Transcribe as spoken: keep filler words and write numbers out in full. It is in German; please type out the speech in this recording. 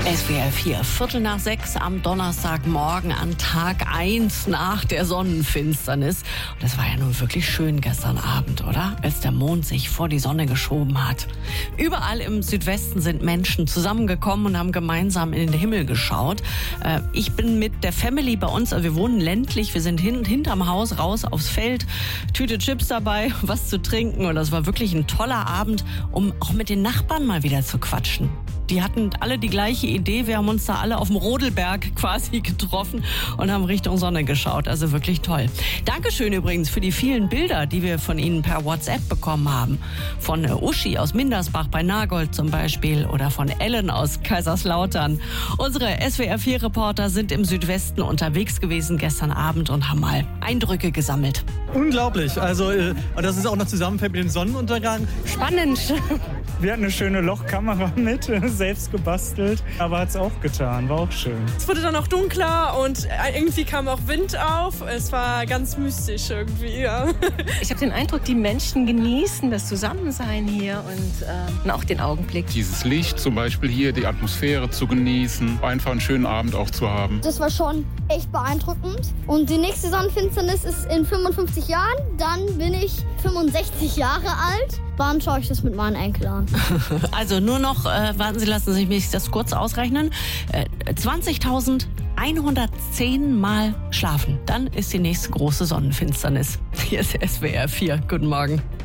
S W R vier, Viertel nach sechs am Donnerstagmorgen an Tag eins nach der Sonnenfinsternis. Und das war ja nun wirklich schön gestern Abend, oder? Als der Mond sich vor die Sonne geschoben hat. Überall im Südwesten sind Menschen zusammengekommen und haben gemeinsam in den Himmel geschaut. Äh, ich bin mit der Family bei uns, also wir wohnen ländlich, wir sind hin, hinterm Haus raus aufs Feld, Tüte Chips dabei, was zu trinken. Und das war wirklich ein toller Abend, um auch mit den Nachbarn mal wieder zu quatschen. Die hatten alle die gleiche Idee. Wir haben uns da alle auf dem Rodelberg quasi getroffen und haben Richtung Sonne geschaut. Also wirklich toll. Dankeschön übrigens für die vielen Bilder, die wir von Ihnen per WhatsApp bekommen haben. Von Uschi aus Mindersbach bei Nagold zum Beispiel oder von Ellen aus Kaiserslautern. Unsere S W R vier Reporter sind im Südwesten unterwegs gewesen gestern Abend und haben mal Eindrücke gesammelt. Unglaublich. Also, äh, das ist auch noch zusammenfällt mit dem Sonnenuntergang. Spannend. Wir hatten eine schöne Lochkamera mit, selbst gebastelt, aber hat es auch getan, war auch schön. Es wurde dann auch dunkler und irgendwie kam auch Wind auf. Es war ganz mystisch irgendwie, ja. Ich habe den Eindruck, die Menschen genießen das Zusammensein hier und äh, auch den Augenblick. Dieses Licht zum Beispiel hier, die Atmosphäre zu genießen, einfach einen schönen Abend auch zu haben. Das war schon echt beeindruckend. Und die nächste Sonnenfinsternis ist in fünfundfünfzig Jahren. Dann bin ich fünfundsechzig Jahre alt. Wann schaue ich das mit meinen Enkeln an? Also nur noch, äh, warten Sie, lassen Sie mich das kurz ausrechnen. Äh, zwanzigtausendeinhundertzehn Mal schlafen. Dann ist die nächste große Sonnenfinsternis. Hier ist S W R vier. Guten Morgen.